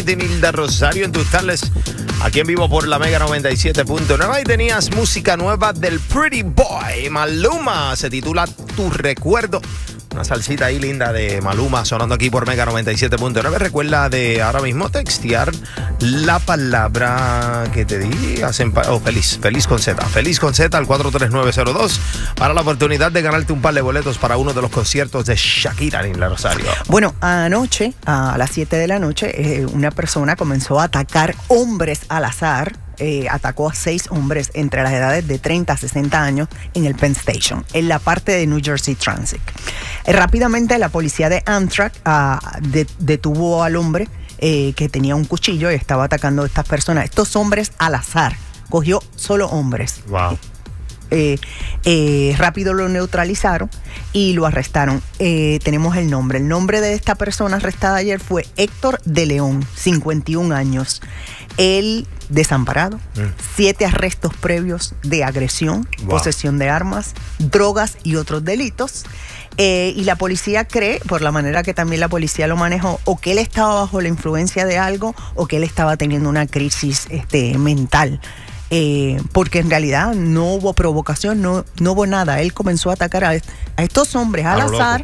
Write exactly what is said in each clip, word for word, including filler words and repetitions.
Merenguito y Nilda Rosario en tus tardes, aquí en vivo por la Mega noventa y siete punto nueve. Ahí tenías música nueva del Pretty Boy, Maluma. Se titula Tu Recuerdo. Una salsita ahí linda de Maluma sonando aquí por Mega noventa y siete punto nueve. Recuerda de ahora mismo textear la palabra que te di. Hacen pa- oh, feliz, feliz con Z. Feliz con Z al cuatro tres nueve cero dos para la oportunidad de ganarte un par de boletos para uno de los conciertos de Shakira en la Rosario. Bueno, anoche, a las siete de la noche, eh, una persona comenzó a atacar hombres al azar. Eh, atacó a seis hombres entre las edades de treinta a sesenta años en el Penn Station, en la parte de New Jersey Transit. Eh, rápidamente la policía de Amtrak uh, de, detuvo al hombre eh, que tenía un cuchillo y estaba atacando a estas personas. Estos hombres al azar, cogió solo hombres. Wow. Eh, eh, rápido lo neutralizaron y lo arrestaron. Eh, tenemos el nombre. El nombre de esta persona arrestada ayer fue Héctor de León, cincuenta y un años. Él desamparado, mm. siete arrestos previos de agresión, wow. posesión de armas, drogas y otros delitos. Eh, y la policía cree, por la manera que también la policía lo manejó, o que él estaba bajo la influencia de algo o que él estaba teniendo una crisis este, mental. Eh, porque en realidad no hubo provocación, no, no hubo nada. Él comenzó a atacar a, a estos hombres al azar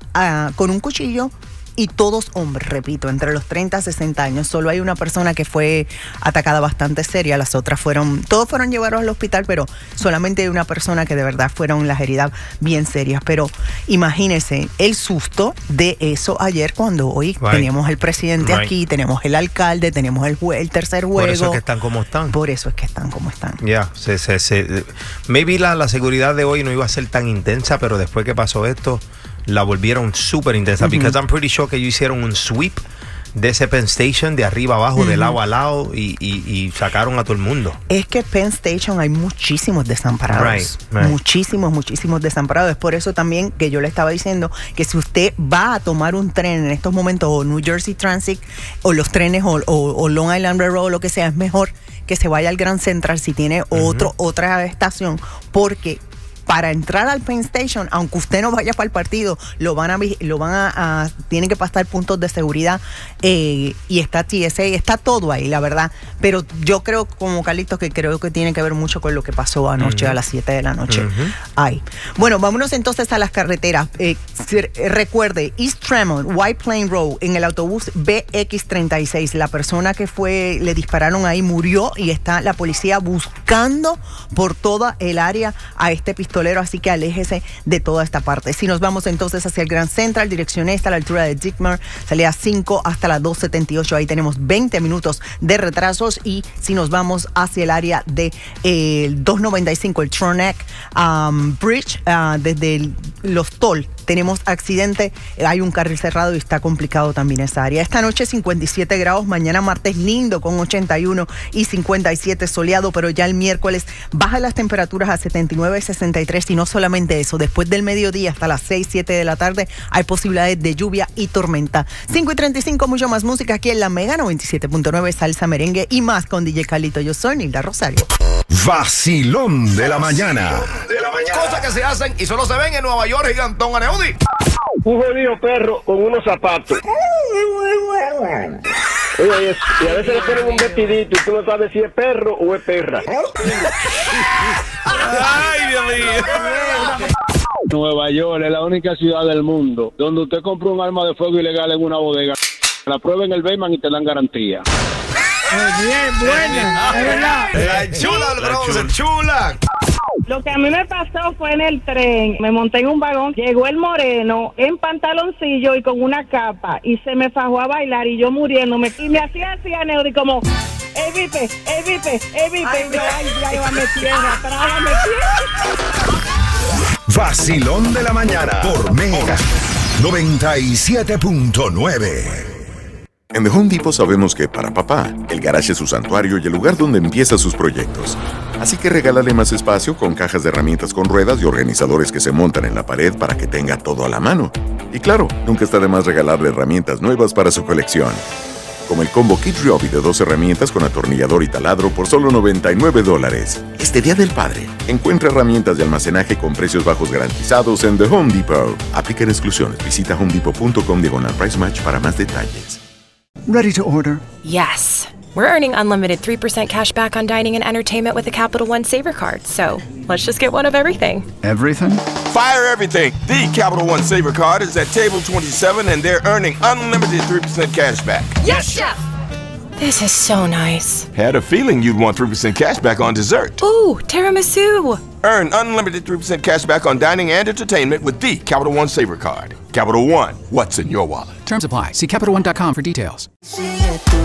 a, con un cuchillo. Y todos hombres, repito, entre los treinta a sesenta años. Solo hay una persona que fue atacada bastante seria. Las otras fueron, todos fueron llevados al hospital, pero solamente hay una persona que de verdad fueron las heridas bien serias. Pero imagínense el susto de eso ayer, cuando hoy right. teníamos al presidente right. aquí, tenemos el alcalde, tenemos el, jue- el tercer juego. Por eso es que están como están. Por eso es que están como están. Ya, yeah, se, se, se, maybe la, la seguridad de hoy no iba a ser tan intensa, pero después que pasó esto, la volvieron súper intensa. Uh-huh. Because I'm pretty sure que ellos hicieron un sweep de ese Penn Station de arriba abajo, uh-huh. de lado a lado y, y, y sacaron a todo el mundo. Es que Penn Station hay muchísimos desamparados. Right, right. Muchísimos, muchísimos desamparados. Es por eso también que yo le estaba diciendo que si usted va a tomar un tren en estos momentos, o New Jersey Transit, o los trenes, o, o, o Long Island Railroad, o lo que sea, es mejor que se vaya al Grand Central si tiene otro, uh-huh. otra estación, porque para entrar al Penn Station, aunque usted no vaya para el partido, lo van a, lo van a, a tienen que pasar puntos de seguridad eh, y está T S A, está todo ahí, la verdad. Pero yo creo, como Carlitos, que creo que tiene que ver mucho con lo que pasó anoche uh-huh. a las siete de la noche. Uh-huh. Ay. Bueno, vámonos entonces a las carreteras. Eh, recuerde, East Tremont, White Plain Road, en el autobús B X treinta y seis, la persona que fue, le dispararon ahí murió y está la policía buscando por toda el área a este pistolero. Así que aléjese de toda esta parte. Si nos vamos entonces hacia el Grand Central, dirección esta, a la altura de Dickmar, salida cinco hasta las dos setenta y ocho, ahí tenemos veinte minutos de retrasos. Y si nos vamos hacia el área de eh, dos noventa y cinco, el Tronick um, Bridge, uh, desde el, los toll, tenemos accidente, hay un carril cerrado y está complicado también esa área. Esta noche cincuenta y siete grados, mañana martes lindo con ochenta y uno y cincuenta y siete soleado, pero ya el miércoles baja las temperaturas a setenta y nueve, sesenta y tres, y no solamente eso, después del mediodía hasta las seis, siete de la tarde hay posibilidades de lluvia y tormenta. cinco y treinta y cinco, mucho más música aquí en la Mega noventa y siete punto nueve, salsa, merengue y más con D J Carlito. Yo soy Nilda Rosario. Vacilón de la mañana. De la mañana. Cosas que se hacen y solo se ven en Nueva York, Gigantón Aneudi. Un jodido perro con unos zapatos. Oye, y a veces le ponen un vestidito y tú no sabes si es perro o es perra. Ay, Dios mío. Nueva York es la única ciudad del mundo donde usted compra un arma de fuego ilegal en una bodega, la prueba en el Bayman y te dan garantía. Oh, bien, buena, es verdad. La chula, la chula. chula. Lo que a mí me pasó fue en el tren, me monté en un vagón, llegó el moreno en pantaloncillo y con una capa y se me fajó a bailar y yo muriéndome y me hacía así a Neudi como ¡Ey, vipe! ¡Ey, vipe! ¡Ey, vipe! Ay, yo, ay, ya llévame tierra, trágame tierra. Vacilón de la mañana por Mega noventa y siete punto nueve. En The Home Depot sabemos que para papá, el garage es su santuario y el lugar donde empieza sus proyectos. Así que regálale más espacio con cajas de herramientas con ruedas y organizadores que se montan en la pared para que tenga todo a la mano. Y claro, nunca está de más regalarle herramientas nuevas para su colección. Como el combo Kid Ryobi de dos herramientas con atornillador y taladro por solo noventa y nueve dólares. Este Día del Padre, encuentra herramientas de almacenaje con precios bajos garantizados en The Home Depot. Aplican exclusiones. Visita homedepot punto com diagonal price match para más detalles. Ready to order. Yes. We're earning unlimited three percent cash back on dining and entertainment with a Capital One Saver card. So let's just get one of everything. Everything? Fire everything. The Capital One Saver card is at table twenty-seven and they're earning unlimited three percent cash back. Yes, Chef! This is so nice. Had a feeling you'd want three percent cash back on dessert. Ooh, tiramisu. Earn unlimited three percent cash back on dining and entertainment with the Capital One Saver card. Capital One, what's in your wallet? Terms apply. See Capital One dot com for details.